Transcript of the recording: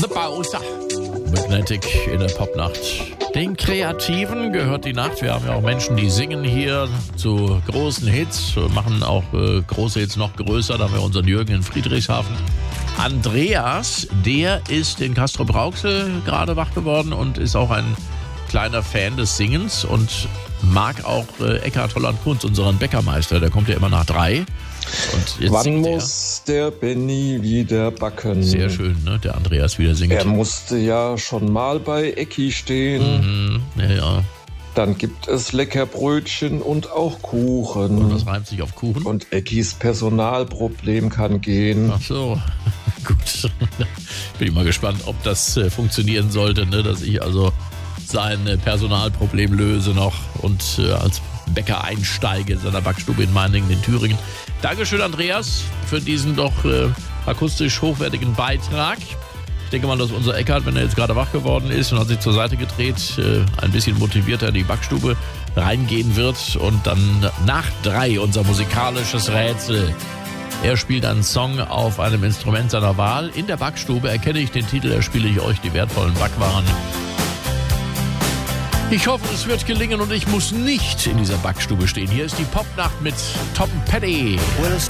The Bowser. Magnetic in der Popnacht. Den Kreativen gehört die Nacht. Wir haben ja auch Menschen, die singen hier zu großen Hits, machen auch große Hits noch größer. Da haben wir unseren Jürgen in Friedrichshafen. Andreas, der ist in Castrop-Rauxel gerade wach geworden und ist auch ein kleiner Fan des Singens und mag auch Eckhard Holland-Kunz, unseren Bäckermeister. Der kommt ja immer nach 3. Und jetzt wann muss der Benny wieder backen? Sehr schön, ne? Der Andreas wieder singt. Er musste ja schon mal bei Ecki stehen. Ja. Dann gibt es Leckerbrötchen und auch Kuchen. Und was reimt sich auf Kuchen? Und Eckis Personalproblem kann gehen. Ach so, gut. Bin ich mal gespannt, ob das funktionieren sollte, ne? Dass ich also sein Personalproblem löse noch und als Bäcker einsteige in seiner Backstube in Meiningen in Thüringen. Dankeschön, Andreas, für diesen doch akustisch hochwertigen Beitrag. Ich denke mal, dass unser Eckhard, wenn er jetzt gerade wach geworden ist und hat sich zur Seite gedreht, ein bisschen motivierter in die Backstube reingehen wird und dann nach 3 unser musikalisches Rätsel. Er spielt einen Song auf einem Instrument seiner Wahl. In der Backstube erkenne ich den Titel, erspiele ich euch die wertvollen Backwaren. Ich hoffe, es wird gelingen und ich muss nicht in dieser Backstube stehen. Hier ist die Popnacht mit Tom Petty.